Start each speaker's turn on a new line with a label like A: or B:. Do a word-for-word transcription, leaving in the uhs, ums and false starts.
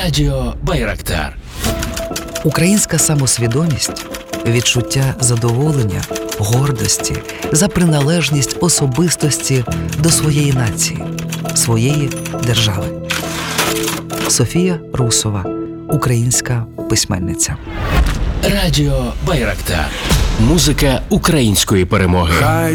A: Радіо Байрактар.
B: Українська самосвідомість – відчуття задоволення, гордості за приналежність особистості до своєї нації, своєї держави. Софія Русова, українська письменниця.
A: Радіо Байрактар. Музика української перемоги.